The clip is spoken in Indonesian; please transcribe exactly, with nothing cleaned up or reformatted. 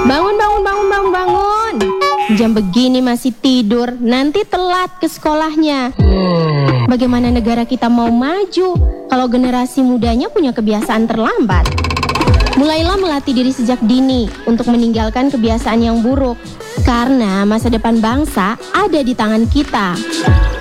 Bangun, bangun, bangun, bangun, bangun. Jam begini masih tidur, nanti telat ke sekolahnya. Bagaimana negara kita mau maju kalau generasi mudanya punya kebiasaan terlambat? Mulailah melatih diri sejak dini untuk meninggalkan kebiasaan yang buruk, karena masa depan bangsa ada di tangan kita.